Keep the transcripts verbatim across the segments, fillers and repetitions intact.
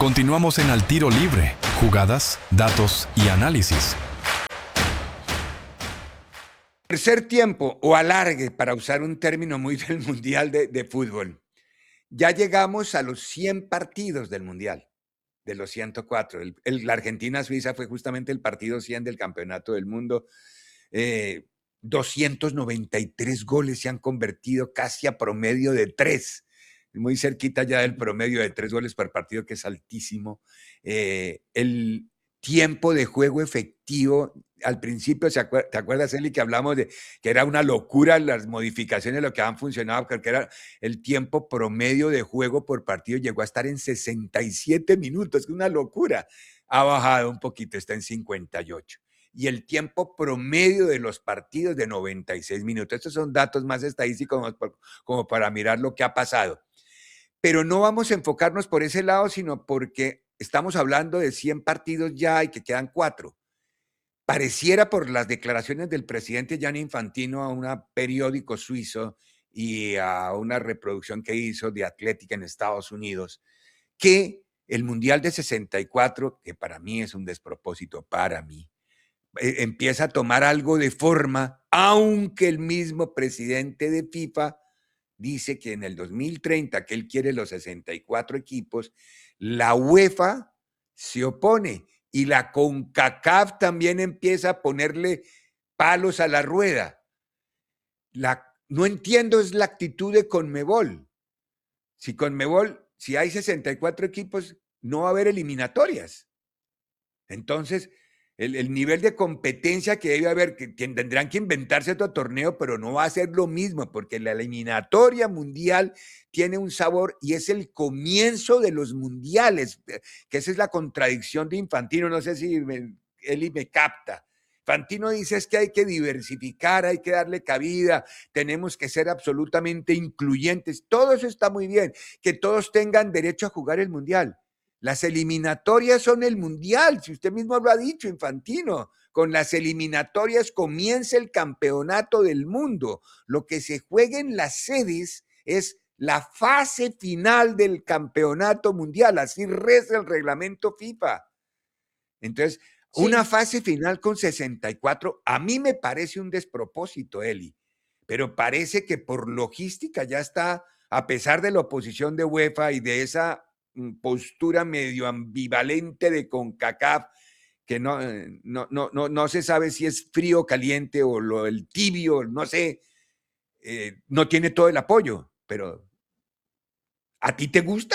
Continuamos en Al Tiro Libre, jugadas, datos y análisis. Tercer tiempo o alargue, para usar un término muy del Mundial de, de fútbol. Ya llegamos a los cien partidos del Mundial, de los ciento cuatro. El, el, la Argentina-Suiza fue justamente el partido cien del Campeonato del Mundo. Eh, doscientos noventa y tres goles se han convertido, casi a promedio de tres. Muy cerquita ya del promedio de tres goles por partido, que es altísimo. Eh, el tiempo de juego efectivo, al principio, ¿te acuerdas, Eli, que hablamos de que era una locura las modificaciones, lo que han funcionado, porque era el tiempo promedio de juego por partido, llegó a estar en sesenta y siete minutos, es una locura. Ha bajado un poquito, está en cincuenta y ocho. Y el tiempo promedio de los partidos de noventa y seis minutos. Estos son datos más estadísticos como, como para mirar lo que ha pasado. Pero no vamos a enfocarnos por ese lado, sino porque estamos hablando de cien partidos ya y que quedan cuatro. Pareciera, por las declaraciones del presidente Gianni Infantino a un periódico suizo y a una reproducción que hizo de Atlética en Estados Unidos, que el Mundial de sesenta y cuatro, que para mí es un despropósito, para mí, empieza a tomar algo de forma, aunque el mismo presidente de FIFA dice que en el dos mil treinta, que él quiere los sesenta y cuatro equipos, la UEFA se opone y la CONCACAF también empieza a ponerle palos a la rueda. La, no entiendo es la actitud de CONMEBOL. Si CONMEBOL, si hay sesenta y cuatro equipos, no va a haber eliminatorias. Entonces, El, el nivel de competencia que debe haber, que, que tendrán que inventarse otro torneo, pero no va a ser lo mismo, porque la eliminatoria mundial tiene un sabor y es el comienzo de los mundiales, que esa es la contradicción de Infantino. No sé si me, Eli me capta. Infantino dice es que hay que diversificar, hay que darle cabida, tenemos que ser absolutamente incluyentes. Todo eso está muy bien, que todos tengan derecho a jugar el mundial. Las eliminatorias son el mundial, si usted mismo lo ha dicho, Infantino. Con las eliminatorias comienza el campeonato del mundo. Lo que se juega en las sedes es la fase final del campeonato mundial. Así reza el reglamento FIFA. Entonces, sí, una fase final con sesenta y cuatro, a mí me parece un despropósito, Eli. Pero parece que por logística ya está, a pesar de la oposición de UEFA y de esa postura medio ambivalente de CONCACAF, que no, no, no, no, no se sabe si es frío o caliente o lo, el tibio, no sé, eh, no tiene todo el apoyo, pero ¿a ti te gusta?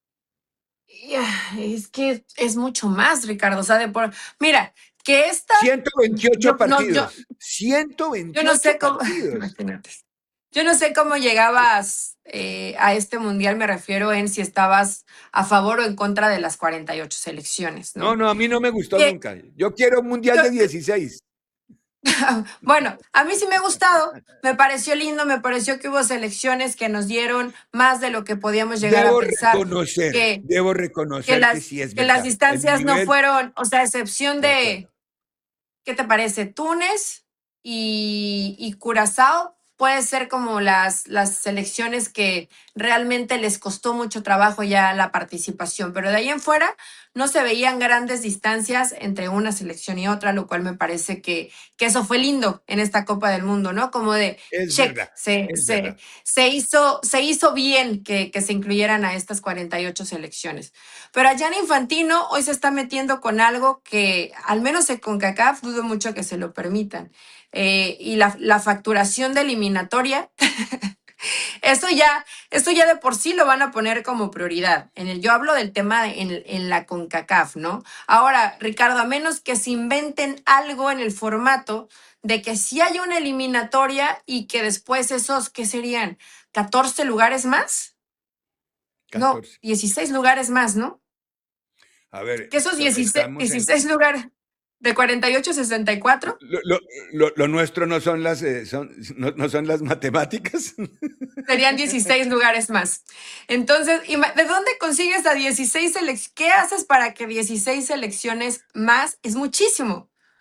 Es que es mucho más, Ricardo. O sea, de por, mira, que esta... ciento veintiocho yo, partidos. No, yo, ciento veintiocho yo no sé cómo, partidos. Imagínate. Yo no sé cómo llegabas eh, a este mundial, me refiero en si estabas a favor o en contra de las cuarenta y ocho selecciones, ¿no? No, no, a mí no me gustó eh, nunca. Yo quiero un mundial yo, de dieciséis. Bueno, a mí sí me ha gustado, me pareció lindo, me pareció que hubo selecciones que nos dieron más de lo que podíamos llegar debo a pensar. Reconocer, que, debo reconocer que, las, que sí es que verdad. las distancias nivel, no fueron, o sea, excepción de, de ¿qué te parece? Túnez y, y Curazao. Puede ser como las, las selecciones que realmente les costó mucho trabajo ya la participación, pero de ahí en fuera no se veían grandes distancias entre una selección y otra, lo cual me parece que, que eso fue lindo en esta Copa del Mundo, ¿no? Como de es check, verdad, se, es se, verdad. se, hizo, se hizo bien que, que se incluyeran a estas cuarenta y ocho selecciones. Pero a Gianni Infantino hoy se está metiendo con algo que, al menos en CONCACAF, dudo mucho que se lo permitan. Eh, y la, la facturación de eliminatoria, eso ya, esto ya de por sí lo van a poner como prioridad. En el, yo hablo del tema en, en la CONCACAF, ¿no? Ahora, Ricardo, a menos que se inventen algo en el formato de que sí haya una eliminatoria y que después esos, ¿qué serían? ¿catorce lugares más? catorce. No, dieciséis lugares más, ¿no? A ver, que esos dieciséis, dieciséis en... lugares... ¿De cuarenta y ocho a sesenta y cuatro? Lo, lo, lo, lo nuestro no son las, eh, son, no, no son las matemáticas. Serían dieciséis lugares más. Entonces, ¿de dónde consigues a dieciséis selecciones? ¿Qué haces para que dieciséis selecciones más? Es muchísimo.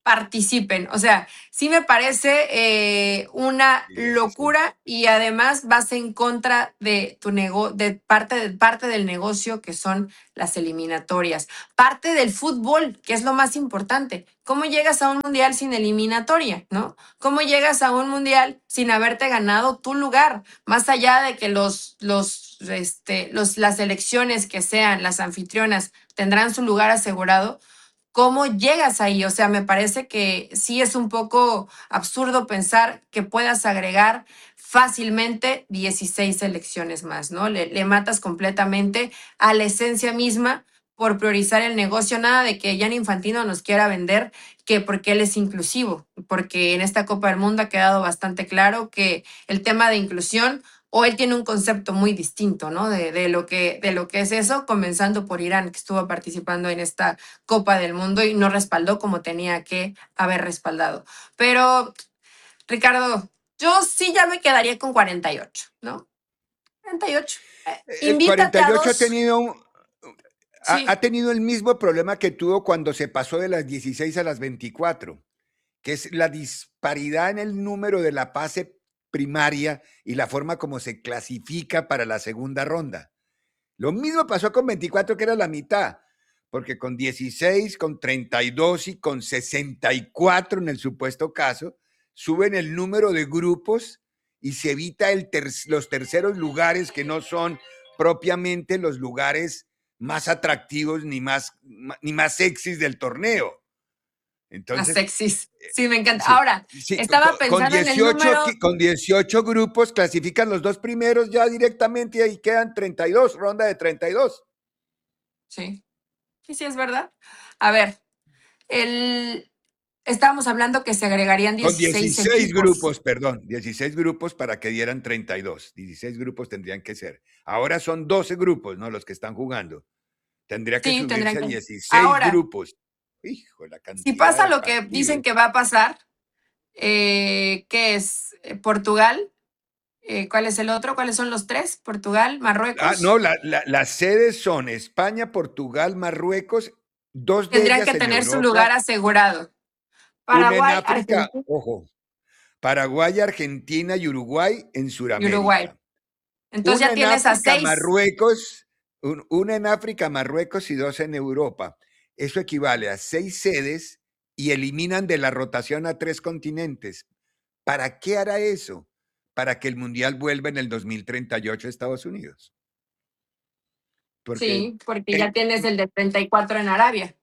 participen. O sea, sí me parece eh, una Sí, sí, sí. locura y además vas en contra de tu nego de parte, de parte del negocio que son las eliminatorias, parte del fútbol, que es lo más importante. ¿Cómo llegas a un mundial sin eliminatoria, no? ¿Cómo llegas a un mundial sin haberte ganado tu lugar? Más allá de que los, los, este, los, las elecciones que sean las anfitrionas tendrán su lugar asegurado, ¿cómo llegas ahí? O sea, me parece que sí es un poco absurdo pensar que puedas agregar fácilmente dieciséis selecciones más, ¿no? Le, le matas completamente a la esencia misma por priorizar el negocio. Nada de que Gianni Infantino nos quiera vender que porque él es inclusivo, porque en esta Copa del Mundo ha quedado bastante claro que el tema de inclusión o él tiene un concepto muy distinto, ¿no? De, de, lo que, de lo que es eso, comenzando por Irán, que estuvo participando en esta Copa del Mundo y no respaldó como tenía que haber respaldado. Pero, Ricardo, yo sí ya me quedaría con cuarenta y ocho, ¿no? cuarenta y ocho. Eh, El invítate a cuarenta y ocho ha dos. tenido, un- ha, Sí, ha tenido el mismo problema que tuvo cuando se pasó de las dieciséis a las veinticuatro, que es la disparidad en el número de la fase primaria y la forma como se clasifica para la segunda ronda. Lo mismo pasó con veinticuatro, que era la mitad, porque con dieciséis, con treinta y dos y con sesenta y cuatro en el supuesto caso, suben el número de grupos y se evita el ter los terceros lugares, que no son propiamente los lugares más atractivos ni más, ni más sexys del torneo. las Entonces, sexys. Sí, me encanta. sí, Ahora, sí, estaba con pensando en el dieciocho, número. con dieciocho grupos clasifican los dos primeros ya directamente y ahí quedan treinta y dos, ronda de treinta y dos. Sí, sí, sí, es verdad. A ver, el, estábamos hablando que se agregarían Con dieciséis dieciséis equipos. grupos, perdón, dieciséis grupos para que dieran treinta y dos. dieciséis grupos tendrían que ser. Ahora son doce grupos, ¿no? Los que están jugando. Tendría que Sí, tendrían subirse a que. dieciséis Ahora, grupos. Hijo, la si cantidad pasa de lo que dicen partidos. que va a pasar, eh, ¿qué es? Eh, Portugal. Eh, ¿cuál es el otro? ¿Cuáles son los tres? Portugal, Ah, no, Marruecos. la, la, las sedes son España, Portugal, Marruecos, dos de Tendrían que ellas en tener su lugar Europa, asegurado. una en Paraguay, África, Argentina ojo, Paraguay, Argentina y Uruguay en y Uruguay. Sudamérica. Entonces Una ya en tienes a África, seis. Marruecos, un- una en África, Marruecos y dos en Europa. Eso equivale a seis sedes y eliminan de la rotación a tres continentes. ¿Para qué hará eso? Para que el Mundial vuelva en el dos mil treinta y ocho a Estados Unidos. Porque, Sí, porque ya en- tienes el de treinta y cuatro en Arabia.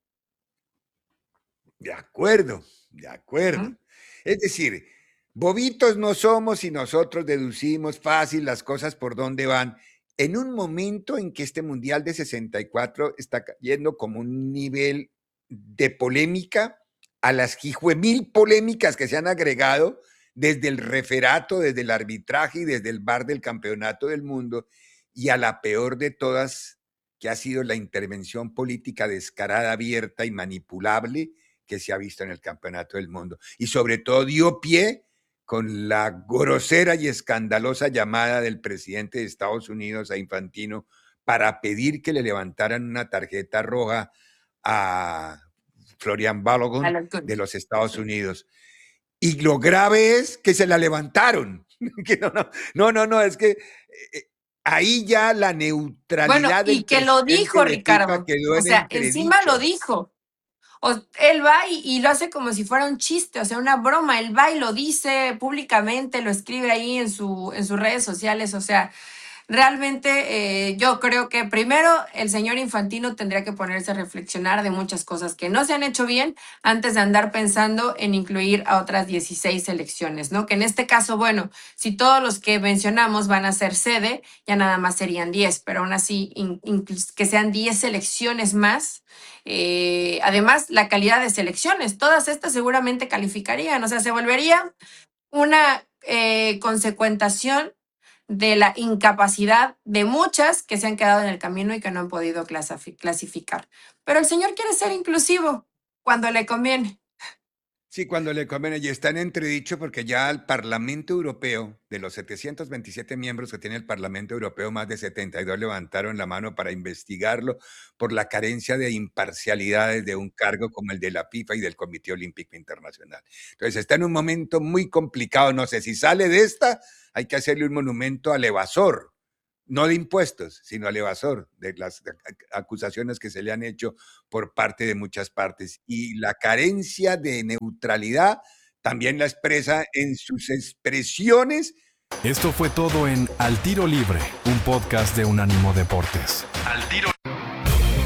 de acuerdo, de acuerdo. ¿Mm? Es decir, bobitos no somos y nosotros deducimos fácil las cosas por dónde van. En un momento en que este Mundial de sesenta y cuatro está cayendo como un nivel de polémica a las mil polémicas que se han agregado desde el referato, desde el arbitraje y desde el V A R del Campeonato del Mundo, y a la peor de todas, que ha sido la intervención política descarada, abierta y manipulable que se ha visto en el Campeonato del Mundo. Y sobre todo dio pie con la grosera y escandalosa llamada del presidente de Estados Unidos a Infantino para pedir que le levantaran una tarjeta roja a Florian Balogun de los Estados Sí. Unidos. Y lo grave es que se la levantaron. Que no, no, no, no, no, es que eh, ahí ya la Bueno, neutralidad y del que lo presidente dijo de FIFA Ricardo. quedó O en sea, encima lo entredicho. dijo. O, él va y, y lo hace como si fuera un chiste, o sea, una broma. Él va y lo dice públicamente, lo escribe ahí en, su, en sus redes sociales. O sea, realmente eh, yo creo que primero el señor Infantino tendría que ponerse a reflexionar de muchas cosas que no se han hecho bien antes de andar pensando en incluir a otras dieciséis selecciones, ¿no? Que en este caso, bueno, si todos los que mencionamos van a ser sede, ya nada más serían diez, pero aún así in, in, que sean diez selecciones más. Eh, además, la calidad de selecciones, todas estas seguramente calificarían, o sea, se volvería una eh, consecuentación de la incapacidad de muchas que se han quedado en el camino y que no han podido clasificar. Pero el señor quiere ser inclusivo cuando le conviene. Sí, cuando le conviene, y está en entredicho porque ya el Parlamento Europeo, de los setecientos veintisiete miembros que tiene el Parlamento Europeo, más de setenta y dos levantaron la mano para investigarlo por la carencia de imparcialidades de un cargo como el de la FIFA y del Comité Olímpico Internacional. Entonces está en un momento muy complicado. No sé si sale de esta, hay que hacerle un monumento al evasor. No de impuestos, sino al evasor, de las acusaciones que se le han hecho por parte de muchas partes. Y la carencia de neutralidad también la expresa en sus expresiones. Esto fue todo en Al Tiro Libre, un podcast de Unánimo Deportes. Al Tiro